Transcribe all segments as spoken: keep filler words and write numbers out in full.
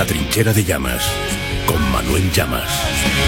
trinchera de Llamas, con Manuel Llamas.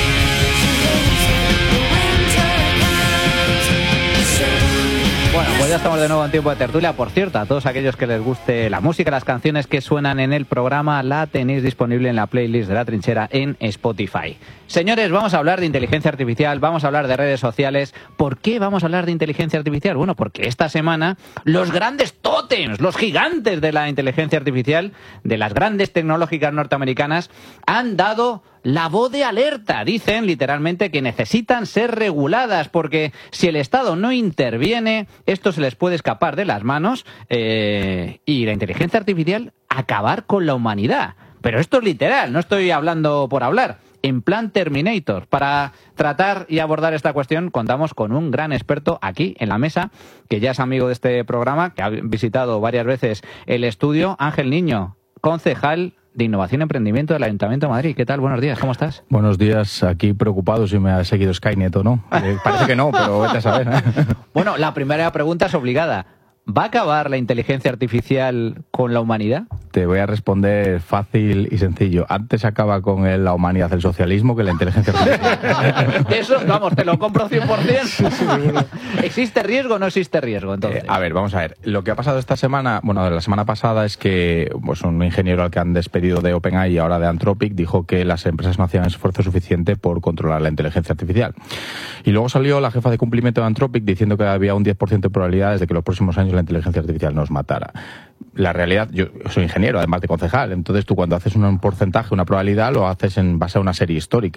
Bueno, pues ya estamos de nuevo en tiempo de tertulia. Por cierto, a todos aquellos que les guste la música, las canciones que suenan en el programa, la tenéis disponible en la playlist de La Trinchera en Spotify. Señores, vamos a hablar de inteligencia artificial, vamos a hablar de redes sociales. ¿Por qué vamos a hablar de inteligencia artificial? Bueno, porque esta semana los grandes tótems, los gigantes de la inteligencia artificial, de las grandes tecnológicas norteamericanas, han dado la voz de alerta. Dicen literalmente que necesitan ser reguladas porque si el Estado no interviene, esto se les puede escapar de las manos eh, y la inteligencia artificial acabar con la humanidad. Pero esto es literal, no estoy hablando por hablar. En plan Terminator. Para tratar y abordar esta cuestión contamos con un gran experto aquí en la mesa, que ya es amigo de este programa, que ha visitado varias veces el estudio. Ángel Niño, concejal de Innovación y Emprendimiento del Ayuntamiento de Madrid. ¿Qué tal? Buenos días, ¿cómo estás? Buenos días, aquí preocupado si me ha seguido Skynet o no. Eh, parece que no, pero vete a saber. Bueno, la primera pregunta es obligada. ¿Va a acabar la inteligencia artificial con la humanidad? Te voy a responder fácil y sencillo. Antes acaba con el, la humanidad el socialismo que la inteligencia artificial. Eso, vamos, te lo compro cien por cien. ¿Existe riesgo o no existe riesgo, entonces? Eh, a ver, vamos a ver. Lo que ha pasado esta semana, bueno, la semana pasada es que pues, un ingeniero al que han despedido de OpenAI y ahora de Anthropic dijo que las empresas no hacían esfuerzo suficiente por controlar la inteligencia artificial. Y luego salió la jefa de cumplimiento de Anthropic diciendo que había un diez por ciento de probabilidades de que los próximos años la inteligencia artificial nos matara. La realidad, yo soy ingeniero, además de concejal, entonces tú cuando haces un porcentaje, una probabilidad, lo haces en base a una serie histórica.